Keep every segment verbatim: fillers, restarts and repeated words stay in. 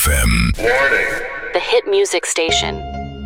M. Warning. The hit music station.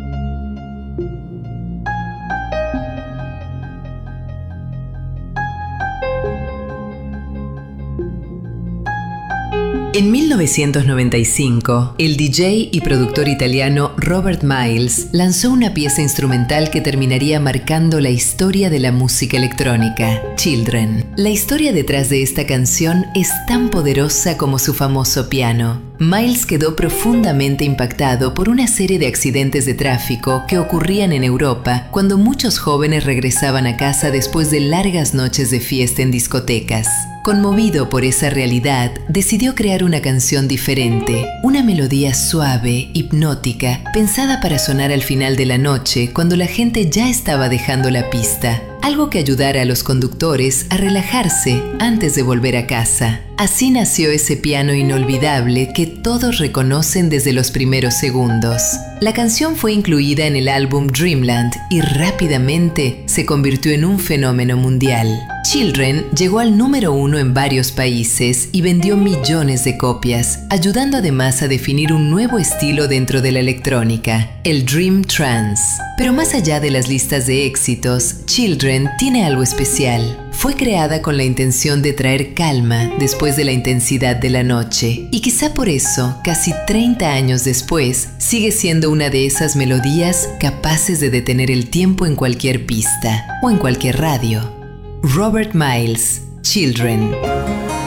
En mil novecientos noventa y cinco, el D J y productor italiano Robert Miles lanzó una pieza instrumental que terminaría marcando la historia de la música electrónica, Children. La historia detrás de esta canción es tan poderosa como su famoso piano. Miles quedó profundamente impactado por una serie de accidentes de tráfico que ocurrían en Europa cuando muchos jóvenes regresaban a casa después de largas noches de fiesta en discotecas. Conmovido por esa realidad, decidió crear una canción diferente, una melodía suave, hipnótica, pensada para sonar al final de la noche cuando la gente ya estaba dejando la pista. Algo que ayudara a los conductores a relajarse antes de volver a casa. Así nació ese piano inolvidable que todos reconocen desde los primeros segundos. La canción fue incluida en el álbum Dreamland y rápidamente se convirtió en un fenómeno mundial. Children llegó al número uno en varios países y vendió millones de copias, ayudando además a definir un nuevo estilo dentro de la electrónica, el Dream Trance. Pero más allá de las listas de éxitos, Children tiene algo especial. Fue creada con la intención de traer calma después de la intensidad de la noche, y quizá por eso, casi treinta años después, sigue siendo una de esas melodías capaces de detener el tiempo en cualquier pista o en cualquier radio. Robert Miles, Children.